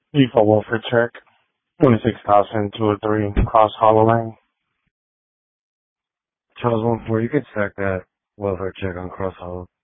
Default welfare check, 26,203 Cross Hollow Lane. Charles 1-4, you can stack that welfare check on Cross Hollow.